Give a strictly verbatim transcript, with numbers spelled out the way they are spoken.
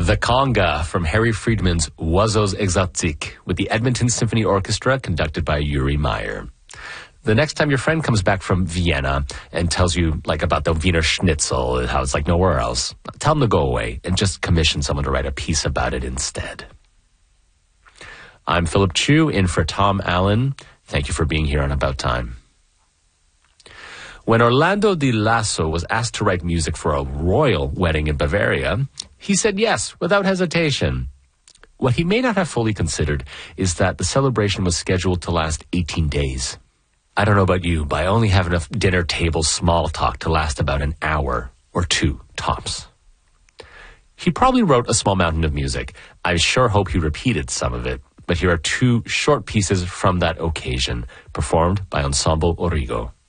The Conga from Harry Friedman's Oiseaux Exotiques with the Edmonton Symphony Orchestra conducted by Uri Meyer. The next time your friend comes back from Vienna and tells you like about the Wiener Schnitzel, how it's like nowhere else, tell them to go away and just commission someone to write a piece about it instead. I'm Philip Chu, in for Tom Allen. Thank you for being here on About Time. When Orlando Di Lasso was asked to write music for a royal wedding in Bavaria, he said yes, without hesitation. What he may not have fully considered is that the celebration was scheduled to last eighteen days. I don't know about you, but I only have enough dinner table small talk to last about an hour or two tops. He probably wrote a small mountain of music. I sure hope he repeated some of it, but here are two short pieces from that occasion, performed by Ensemble Origo.